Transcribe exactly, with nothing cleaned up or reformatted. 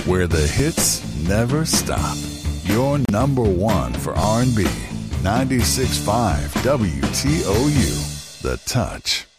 where the hits never stop. Your number one for R and B. ninety-six point five W T O U. The Touch.